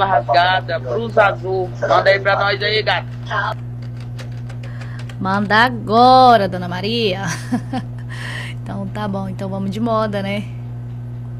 chinela rasgada, blusa azul. Manda aí pra nós aí, gata. Manda agora, Dona Maria. Então tá bom, então vamos de moda, né?